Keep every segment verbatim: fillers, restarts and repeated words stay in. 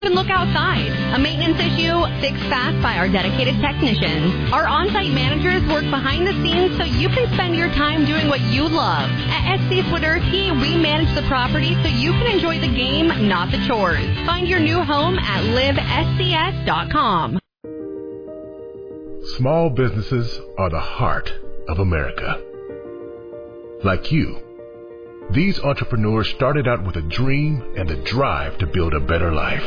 And look outside. A maintenance issue, fix fast by our dedicated technicians. Our on-site managers work behind the scenes so you can spend your time doing what you love. At S C Swiderski, we manage the property so you can enjoy the game, not the chores. Find your new home at live s c s dot com. Small businesses are the heart of America. Like you, these entrepreneurs started out with a dream and a drive to build a better life.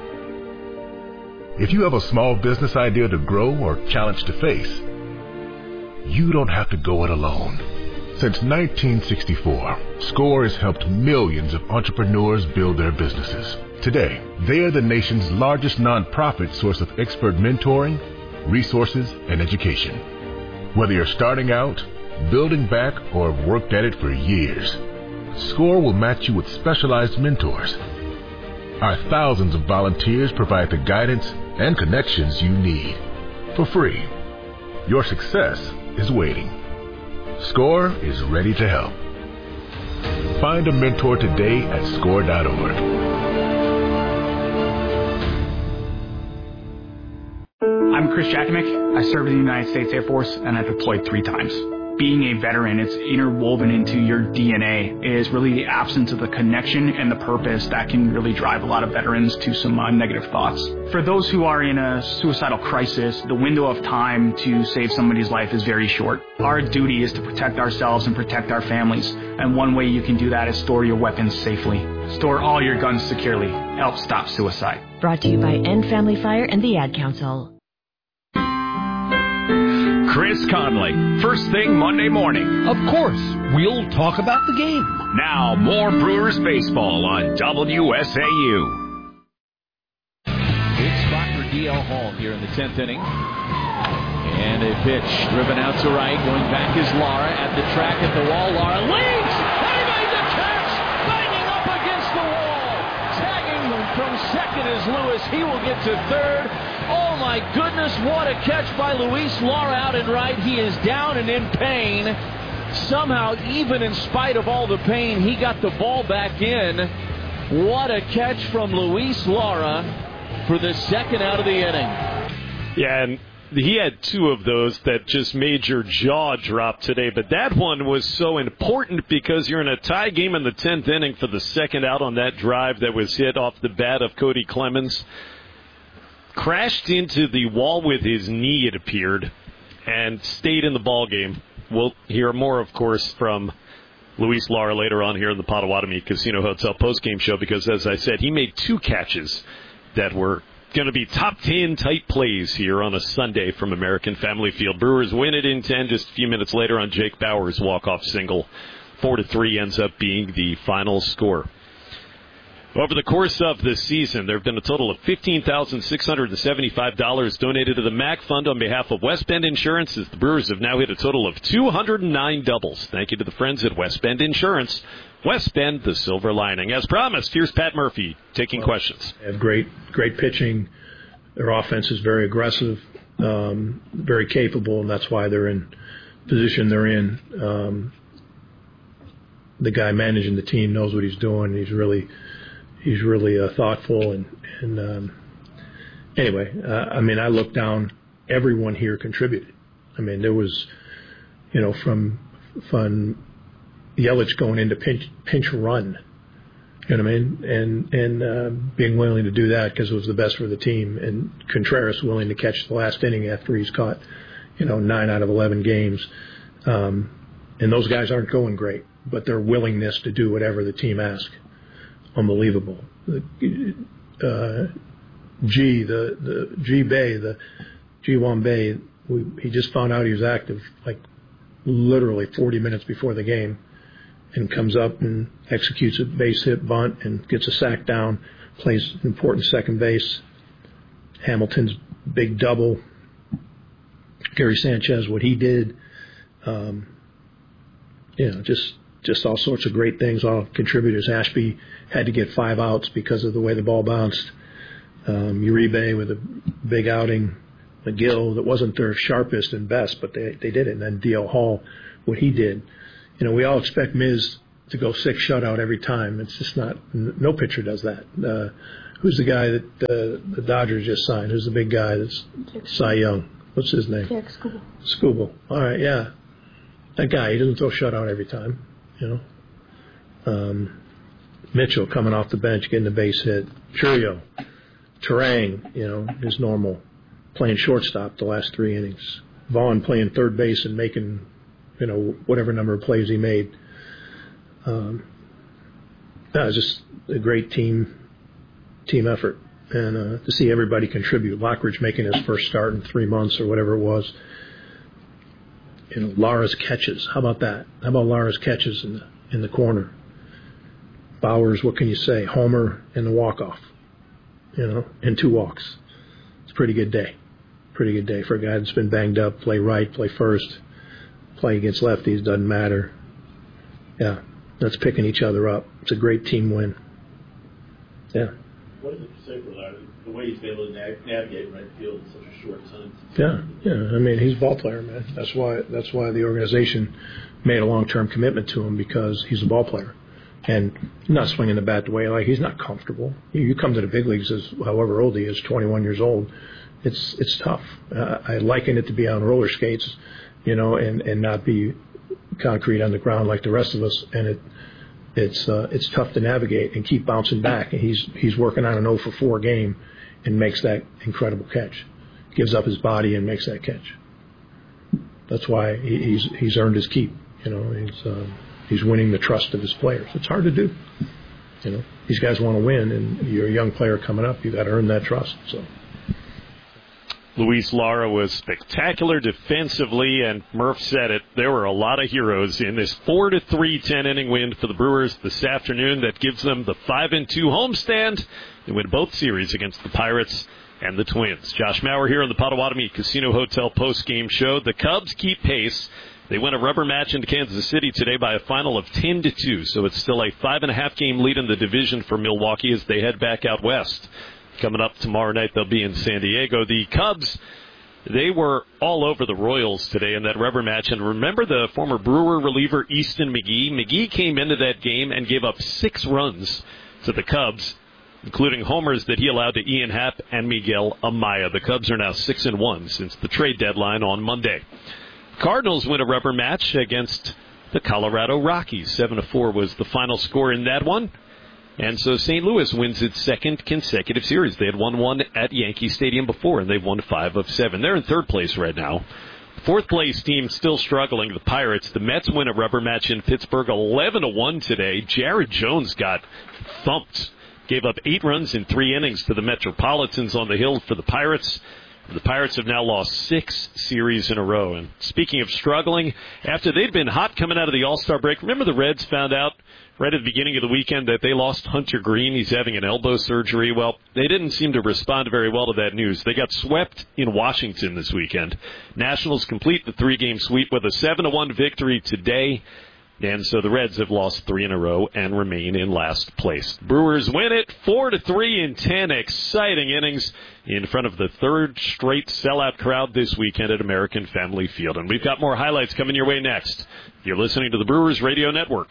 If you have a small business idea to grow or challenge to face, you don't have to go it alone. Since nineteen sixty-four, SCORE has helped millions of entrepreneurs build their businesses. Today, they are the nation's largest nonprofit source of expert mentoring, resources, and education. Whether you're starting out, building back, or have worked at it for years, SCORE will match you with specialized mentors. Our thousands of volunteers provide the guidance and connections you need for free. Your success is waiting. SCORE is ready to help. Find a mentor today at score dot org. I'm Chris Jakimick. I served in the United States Air Force and I deployed three times. Being a veteran, it's interwoven into your D N A, is really the absence of the connection and the purpose that can really drive a lot of veterans to some uh, negative thoughts. For those who are in a suicidal crisis, the window of time to save somebody's life is very short. Our duty is to protect ourselves and protect our families, and one way you can do that is store your weapons safely. Store all your guns securely. Help stop suicide. Brought to you by End Family Fire and the Ad Council. Chris Conley, first thing Monday morning. Of course, we'll talk about the game. Now, more Brewers baseball on W S A U. Big spot for D L Hall here in the tenth inning. And a pitch driven out to right. Going back is Lara at the track at the wall. Lara leads! And he made the catch! Banging up against the wall! Tagging from second is Lewis. He will get to third. Oh my goodness, what a catch by Luis Lara out in right. He is down and in pain. Somehow, even in spite of all the pain, he got the ball back in. What a catch from Luis Lara for the second out of the inning. Yeah, and he had two of those that just made your jaw drop today. But that one was so important because you're in a tie game in the tenth inning for the second out on that drive that was hit off the bat of Cody Clemens. Crashed into the wall with his knee, it appeared, and stayed in the ball game. We'll hear more, of course, from Luis Lara later on here in the Potawatomi Casino Hotel postgame show because, as I said, he made two catches that were going to be top ten type plays here on a Sunday from American Family Field. Brewers win it in ten just a few minutes later on Jake Bauers' walk-off single. Four to three ends up being the final score. Over the course of this season, there have been a total of fifteen thousand six hundred seventy-five dollars donated to the M A C Fund on behalf of West Bend Insurance, as the Brewers have now hit a total of two hundred nine doubles. Thank you to the friends at West Bend Insurance. West Bend, the silver lining. As promised, here's Pat Murphy taking well, questions. They have great, great pitching. Their offense is very aggressive, um, very capable, and that's why they're in position they're in. Um, the guy managing the team knows what he's doing. He's really... He's really uh, thoughtful, and, and um, anyway, uh, I mean, I looked down, everyone here contributed. I mean, there was, you know, from, from Yelich going into pinch, pinch run, you know what I mean, and, and uh, being willing to do that because it was the best for the team, and Contreras willing to catch the last inning after he's caught, you know, nine out of eleven games. Um, and those guys aren't going great, but their willingness to do whatever the team asks. Unbelievable. Uh, G, the, the G Bay, the G one Bay, we, he just found out he was active like literally forty minutes before the game and comes up and executes a base hit bunt and gets a sack down, plays important second base. Hamilton's big double. Gary Sanchez, what he did, um, you know, just just all sorts of great things, all contributors. Ashby had to get five outs because of the way the ball bounced. Um, Uribe with a big outing. McGill, that wasn't their sharpest and best, but they they did it. And then D L Hall, what he did. You know, we all expect Miz to go six shutout every time. It's just not, no pitcher does that. Uh, who's the guy that uh, the Dodgers just signed? Who's the big guy that's Cy Young? What's his name? Jack Skubal. Skubal. All right, yeah. That guy, he doesn't throw shutout every time, you know. Um, Mitchell coming off the bench, getting the base hit. Churio, Terang, you know, his normal, playing shortstop the last three innings. Vaughn playing third base and making, you know, whatever number of plays he made. Um, that was just a great team team effort. And uh, to see everybody contribute. Lockridge making his first start in three months or whatever it was. You know, Lara's catches. How about that? How about Lara's catches in the, in the corner? Bowers, what can you say? Homer and the walk-off. You know, and two walks. It's a pretty good day. Pretty good day for a guy that's been banged up. Play right, play first. Play against lefties, doesn't matter. Yeah, that's picking each other up. It's a great team win. Yeah. What does it say for Larry? The way he's been able to nav- navigate right field in such a short time. Yeah, yeah. I mean, he's a ball player, man. That's why. That's why the organization made a long-term commitment to him, because he's a ball player, and not swinging the bat the way like he's not comfortable. You, you come to the big leagues as however old he is, twenty-one years old. It's it's tough. Uh, I liken it to be on roller skates, you know, and, and not be concrete on the ground like the rest of us. And it it's uh, it's tough to navigate and keep bouncing back. And he's he's working on an oh for four game and makes that incredible catch. Gives up his body and makes that catch. That's why he, he's he's earned his keep. You know, he's uh, he's winning the trust of his players. It's hard to do. You know, these guys want to win, and you're a young player coming up. You got to earn that trust. So. Luis Lara was spectacular defensively, and Murph said it. There were a lot of heroes in this four to three ten-inning win for the Brewers this afternoon that gives them the five and two homestand. They win both series against the Pirates and the Twins. Josh Mauer here on the Potawatomi Casino Hotel post-game show. The Cubs keep pace. They win a rubber match in Kansas City today by a final of ten to two, so it's still a five and a half game lead in the division for Milwaukee as they head back out west. Coming up tomorrow night, they'll be in San Diego. The Cubs, they were all over the Royals today in that rubber match. And remember the former Brewer reliever Easton McGee? McGee came into that game and gave up six runs to the Cubs, including homers that he allowed to Ian Happ and Miguel Amaya. The Cubs are now six and one since the trade deadline on Monday. Cardinals win a rubber match against the Colorado Rockies. seven to four was the final score in that one. And so Saint Louis wins its second consecutive series. They had won one at Yankee Stadium before, and they've won five of seven. They're in third place right now. Fourth place team still struggling, the Pirates. The Mets win a rubber match in Pittsburgh eleven to one today. Jared Jones got thumped. Gave up eight runs in three innings to the Metropolitans on the hill for the Pirates. The Pirates have now lost six series in a row. And speaking of struggling, after they'd been hot coming out of the All-Star break, remember the Reds found out right at the beginning of the weekend that they lost Hunter Green. He's having an elbow surgery. Well, they didn't seem to respond very well to that news. They got swept in Washington this weekend. Nationals complete the three-game sweep with a seven to one victory today. And so the Reds have lost three in a row and remain in last place. Brewers win it four to three in ten exciting innings in front of the third straight sellout crowd this weekend at American Family Field. And we've got more highlights coming your way next. You're listening to the Brewers Radio Network.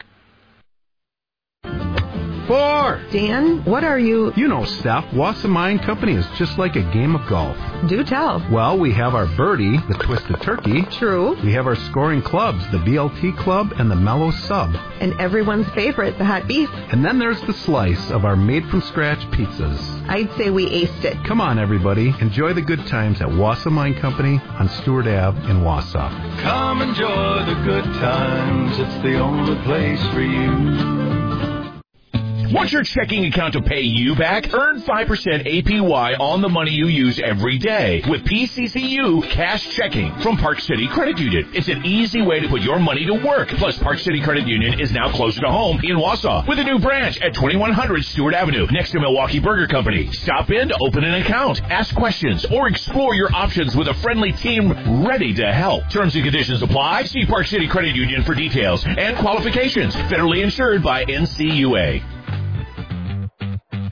Four. Dan, what are you? You know, Steph, Wasserman Company is just like a game of golf. Do tell. Well, we have our birdie, the Twisted Turkey. True. We have our scoring clubs, the B L T Club and the Mellow Sub. And everyone's favorite, the hot beef. And then there's the slice of our made-from-scratch pizzas. I'd say we aced it. Come on, everybody. Enjoy the good times at Wasserman Company on Stewart Avenue in Wausau. Come enjoy the good times. It's the only place for you. Want your checking account to pay you back? Earn five percent A P Y on the money you use every day with P C C U Cash Checking from Park City Credit Union. It's an easy way to put your money to work. Plus, Park City Credit Union is now closer to home in Wausau with a new branch at twenty-one hundred Stewart Avenue next to Milwaukee Burger Company. Stop in to open an account, ask questions, or explore your options with a friendly team ready to help. Terms and conditions apply. See Park City Credit Union for details and qualifications. Federally insured by N C U A.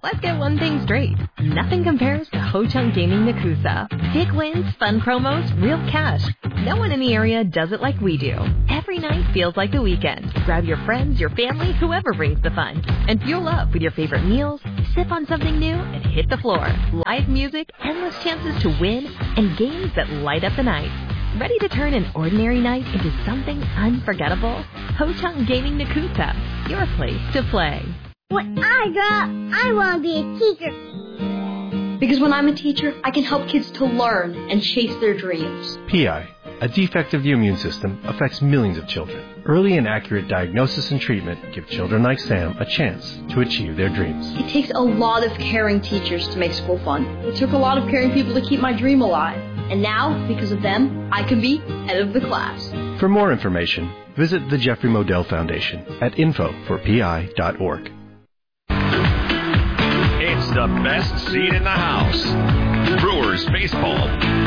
Let's get one thing straight. Nothing compares to Ho Chunk Gaming Nakusa. Big wins, fun promos, real cash. No one in the area does it like we do. Every night feels like the weekend. Grab your friends, your family, whoever brings the fun. And fuel up with your favorite meals, sip on something new, and hit the floor. Live music, endless chances to win, and games that light up the night. Ready to turn an ordinary night into something unforgettable? Ho Chunk Gaming Nakusa, your place to play. When I grow up, I want to be a teacher. Because when I'm a teacher, I can help kids to learn and chase their dreams. P I, a defect of the immune system, affects millions of children. Early and accurate diagnosis and treatment give children like Sam a chance to achieve their dreams. It takes a lot of caring teachers to make school fun. It took a lot of caring people to keep my dream alive. And now, because of them, I can be head of the class. For more information, visit the Jeffrey Modell Foundation at info for P I dot org. It's the best seat in the house. Brewers baseball.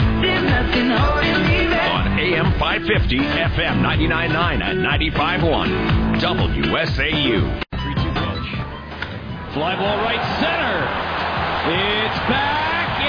On A M five fifty, F M ninety-nine point nine at ninety-five point one. W S A U. three two pitch. Fly ball right center. It's back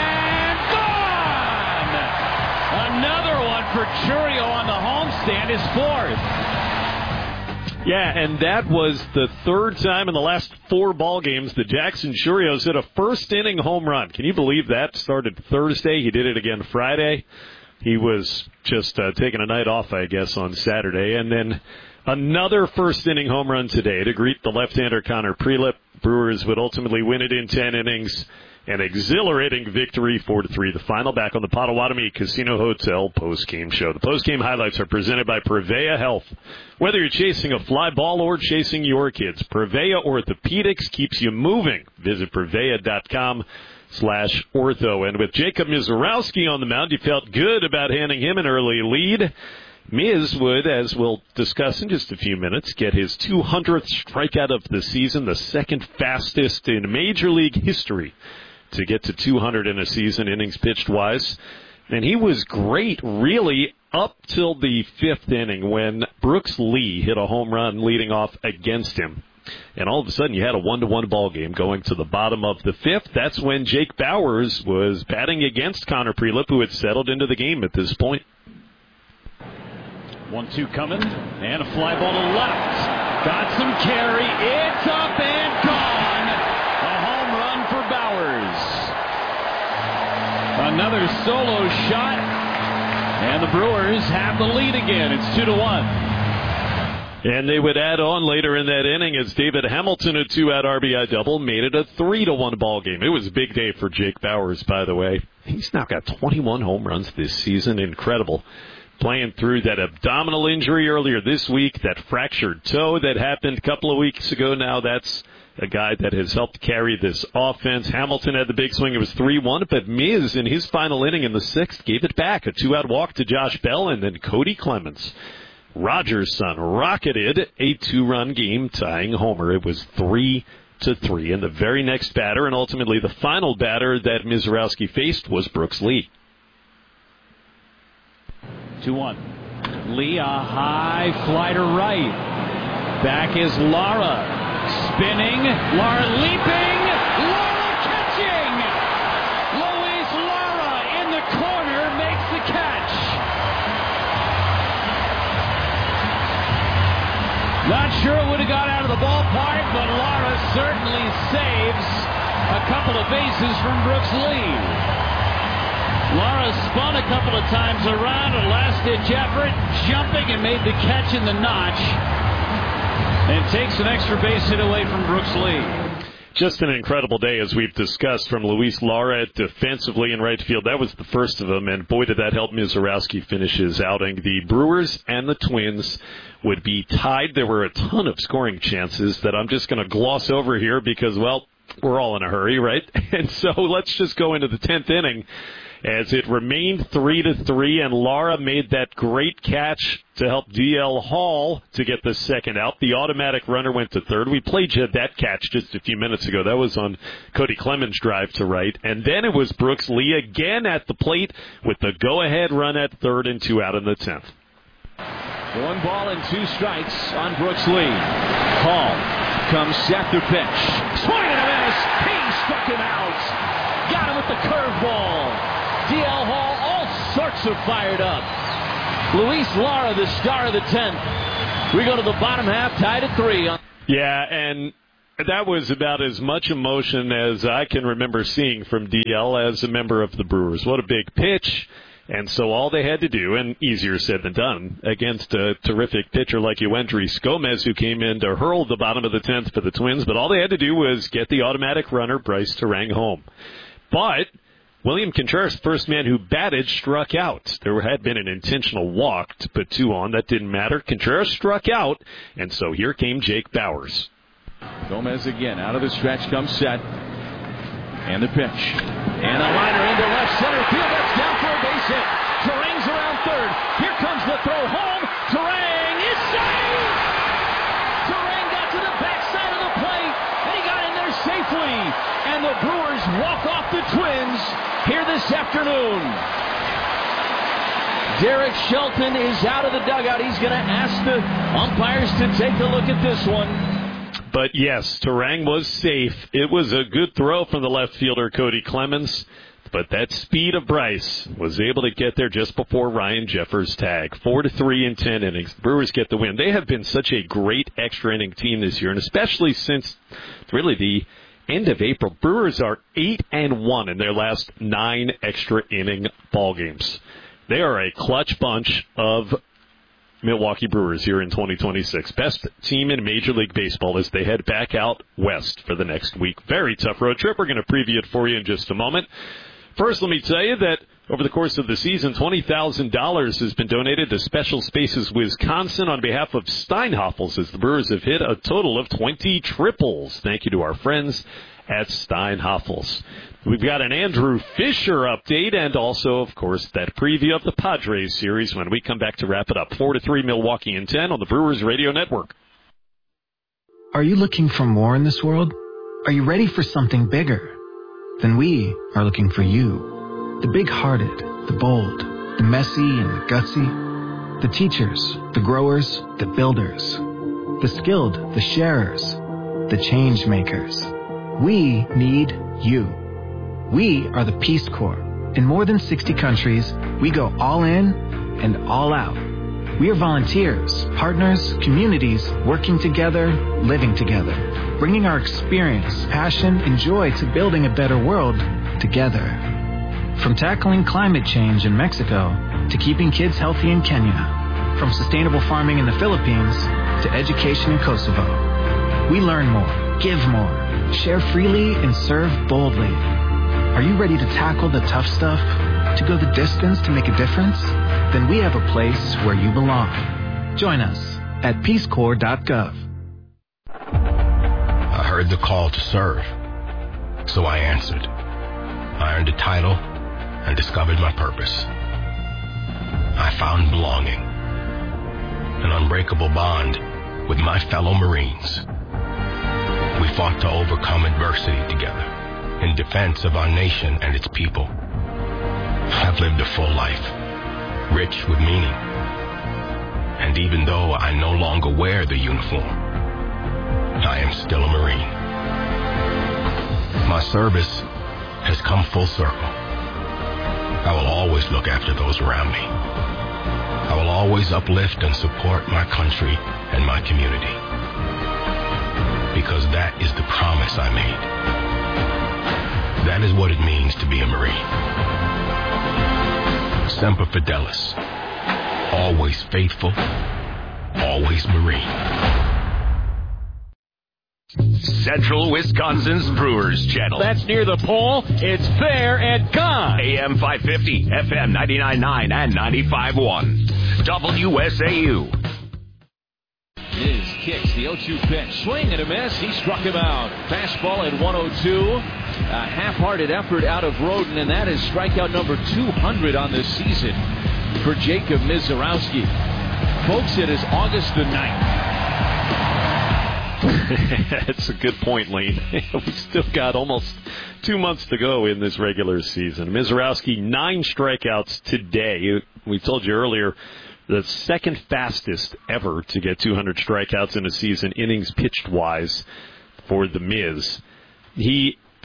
and gone. Another one for Chourio on the homestand, his fourth. Yeah, and that was the third time in the last four ball games that Jackson Chourios hit a first-inning home run. Can you believe that? Started Thursday. He did it again Friday. He was just uh, taking a night off, I guess, on Saturday. And then another first-inning home run today to greet the left-hander Connor Prelip. Brewers would ultimately win it in ten innings. An exhilarating victory, four to three. The final back on the Potawatomi Casino Hotel post-game show. The post-game highlights are presented by Prevea Health. Whether you're chasing a fly ball or chasing your kids, Prevea Orthopedics keeps you moving. Visit Prevea dot com slash ortho. And with Jacob Mizorowski on the mound, you felt good about handing him an early lead. Miz would, as we'll discuss in just a few minutes, get his two hundredth strikeout of the season, the second fastest in Major League history to get to two hundred in a season, innings pitched-wise. And he was great, really, up till the fifth inning when Brooks Lee hit a home run leading off against him. And all of a sudden, you had a one-to-one ball game going to the bottom of the fifth. That's when Jake Bauers was batting against Connor Prelip, who had settled into the game at this point. one two coming, and a fly ball to left. Got some carry. It's up and gone. A home run for Bauers. Another solo shot, and the Brewers have the lead again. It's two to one. And they would add on later in that inning as David Hamilton, a two-out R B I double, made it a three to one ball game. It was a big day for Jake Bauers, by the way. He's now got twenty-one home runs this season. Incredible. Playing through that abdominal injury earlier this week, that fractured toe that happened a couple of weeks ago now. That's a guy that has helped carry this offense. Hamilton had the big swing. It was three one, but Miz in his final inning in the sixth gave it back. A two-out walk to Josh Bell, and then Cody Clemens, Rogers' son, rocketed a two-run game, tying Homer. It was three to three. And the very next batter, and ultimately the final batter that Mizorowski faced, was Brooks Lee. two one. Lee, a high fly to right. Back is Lara. Spinning. Lara leaping. Lara catching. Luis Lara in the corner makes the catch. Not sure it would have got out of the ballpark, but Lara certainly saves a couple of bases from Brooks Lee. Lara spun a couple of times around, a last-ditch effort, jumping and made the catch in the notch, and takes an extra base hit away from Brooks Lee. Just an incredible day, as we've discussed, from Luis Lara defensively in right field. That was the first of them, and boy, did that help Mizorowski finish his outing. The Brewers and the Twins would be tied. There were a ton of scoring chances that I'm just going to gloss over here because, well, we're all in a hurry, right? And so let's just go into the tenth inning. As it remained three to three, and Lara made that great catch to help D L Hall to get the second out. The automatic runner went to third. We played you that catch just a few minutes ago. That was on Cody Clemens' drive to right. And then it was Brooks Lee again at the plate with the go-ahead run at third and two out in the tenth. One ball and two strikes on Brooks Lee. Hall comes set to pitch. Swing and a miss. Got him with the curveball. D L Hall, all sorts of fired up. Luis Lara, the star of the tenth. We go to the bottom half, tied at three. Yeah, and that was about as much emotion as I can remember seeing from D L as a member of the Brewers. What a big pitch. And so all they had to do, and easier said than done, against a terrific pitcher like Yoendrys Gomez, who came in to hurl the bottom of the tenth for the Twins, but all they had to do was get the automatic runner, Bryce Turang, home. But William Contreras, first man who batted, struck out. There had been an intentional walk to put two on. That didn't matter. Contreras struck out, and so here came Jake Bauers. Gomez again, out of the stretch comes set. And the pitch. And a liner into left center field. That's down for a base hit. Turang's around third. Here comes the throw home. Turang is safe! Turang got to the backside of the plate, and he got in there safely. And the Brewers walk off the Twins here this afternoon. Derek Shelton is out of the dugout. He's going to ask the umpires to take a look at this one. But yes, Turang was safe. It was a good throw from the left fielder, Cody Clemens. But that speed of Bryce was able to get there just before Ryan Jeffers' tag. Four to three in ten innings. Brewers get the win. They have been such a great extra inning team this year, and especially since really the end of April. Brewers are eight and one in their last nine extra inning ball games. They are a clutch bunch of Milwaukee Brewers here in twenty twenty-six. Best team in Major League Baseball as they head back out west for the next week. Very tough road trip. We're going to preview it for you in just a moment. First, let me tell you that over the course of the season, twenty thousand dollars has been donated to Special Spaces Wisconsin on behalf of Steinhoffels as the Brewers have hit a total of twenty triples. Thank you to our friends at Steinhoffels. We've got an Andrew Fisher update and also, of course, that preview of the Padres series when we come back to wrap it up. four to three Milwaukee in ten on the Brewers Radio Network. Are you looking for more in this world? Are you ready for something bigger? Then we are looking for you. The big-hearted, the bold, the messy and the gutsy. The teachers, the growers, the builders. The skilled, the sharers, the change makers. We need you. We are the Peace Corps. In more than sixty countries, we go all in and all out. We are volunteers, partners, communities, working together, living together, bringing our experience, passion, and joy to building a better world together. From tackling climate change in Mexico to keeping kids healthy in Kenya, from sustainable farming in the Philippines to education in Kosovo. We learn more, give more, share freely, and serve boldly. Are you ready to tackle the tough stuff? To go the distance to make a difference? Then we have a place where you belong. Join us at peace corps dot gov. I heard the call to serve, so I answered. I earned a title and discovered my purpose. I found belonging, an unbreakable bond with my fellow Marines. We fought to overcome adversity together in defense of our nation and its people. I've lived a full life, rich with meaning. And even though I no longer wear the uniform, I am still a Marine. My service has come full circle. I will always look after those around me. I will always uplift and support my country and my community. Because that is the promise I made. That is what it means to be a Marine. Semper Fidelis. Always faithful. Always Marine. Central Wisconsin's Brewers Channel. That's near the pole. It's there and gone. A M five fifty, F M ninety-nine point nine and ninety-five point one. W S A U. Miz kicks the oh two pitch. Swing and a miss. He struck him out. Fastball at one oh two. A half-hearted effort out of Roden, and that is strikeout number two hundred on this season for Jacob Mizorowski. Folks, it is August the ninth. That's a good point, Lane. We've still got almost two months to go in this regular season. Mizorowski, nine strikeouts today. We told you earlier, the second fastest ever to get two hundred strikeouts in a season, innings pitched-wise, for the Miz. He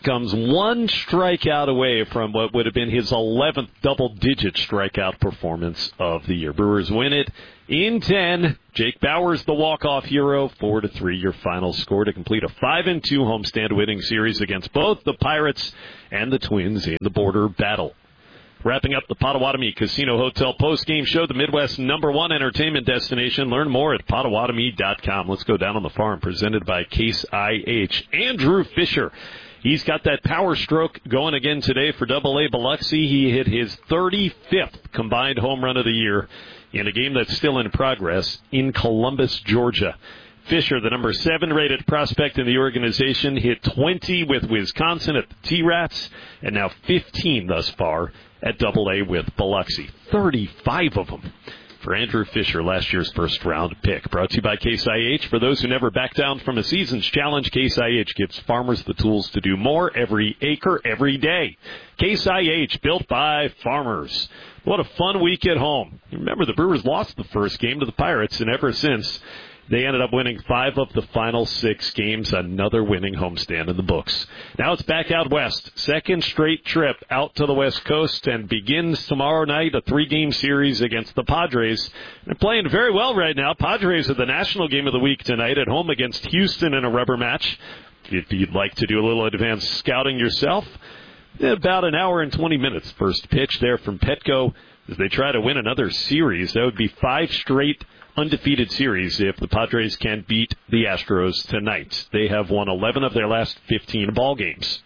comes one strikeout away from what would have been his eleventh double-digit strikeout performance of the year. Brewers win it in ten. Jake Bauers, the walk-off hero, four to three, your final score to complete a five and two homestand winning series against both the Pirates and the Twins in the border battle. Wrapping up the Potawatomi Casino Hotel post-game show, the Midwest's number one entertainment destination. Learn more at Potawatomi dot com. Let's go down on the farm, presented by Case I H. Andrew Fisher. He's got that power stroke going again today for Double A Biloxi. He hit his thirty-fifth combined home run of the year in a game that's still in progress in Columbus, Georgia. Fisher, the number seven rated prospect in the organization, hit twenty with Wisconsin at the T-Rats, and now fifteen thus far at Double A with Biloxi. thirty-five of them for Andrew Fisher, last year's first-round pick. Brought to you by Case I H. For those who never back down from a season's challenge, Case I H gives farmers the tools to do more every acre, every day. Case I H, built by farmers. What a fun week at home. Remember, the Brewers lost the first game to the Pirates, and ever since, they ended up winning five of the final six games, another winning homestand in the books. Now it's back out west. Second straight trip out to the West Coast, and begins tomorrow night a three-game series against the Padres. They're playing very well right now. Padres are the national game of the week tonight at home against Houston in a rubber match. If you'd like to do a little advanced scouting yourself, about an hour and twenty minutes. First pitch there from Petco as they try to win another series. That would be five straight undefeated series if the Padres can beat the Astros tonight. They have won eleven of their last fifteen ball games.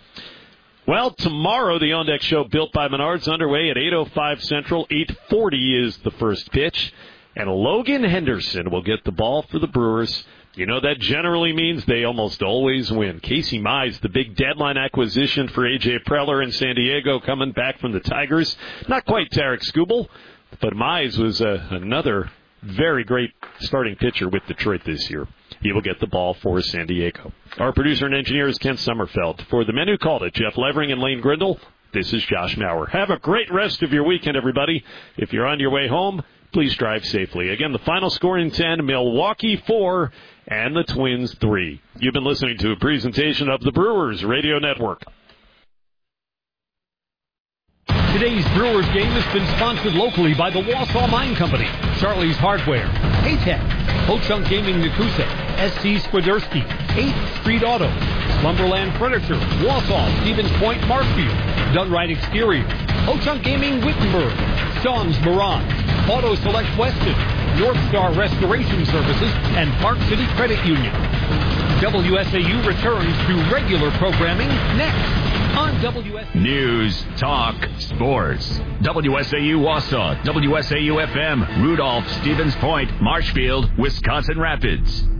Well, tomorrow the On Deck Show, built by Menards, underway at eight oh five Central. eight forty is the first pitch, and Logan Henderson will get the ball for the Brewers. You know, that generally means they almost always win. Casey Mize, the big deadline acquisition for A J Preller in San Diego, coming back from the Tigers. Not quite Tarek Skubal, but Mize was uh, another very great starting pitcher with Detroit this year. He will get the ball for San Diego. Our producer and engineer is Ken Sommerfeld. For the men who called it, Jeff Levering and Lane Grindle, this is Josh Maurer. Have a great rest of your weekend, everybody. If you're on your way home, please drive safely. Again, the final score in ten, Milwaukee four and the Twins three. You've been listening to a presentation of the Brewers Radio Network. Today's Brewers game has been sponsored locally by the Wausau Mine Company, Charlie's Hardware, A-Tech, Ho-Chunk Gaming Nakusa, S C Swiderski, eighth Street Auto, Lumberland Furniture, Wausau, Stevens Point, Markfield, Done Right Exterior, Ho-Chunk Gaming Wittenberg, Sean's Mirage, Auto Select Weston, North Star Restoration Services, and Park City Credit Union. W S A U returns to regular programming next on W S A U. News, talk, sports. W S A U Wausau, W S A U F M, Rudolph, Stevens Point, Marshfield, Wisconsin Rapids.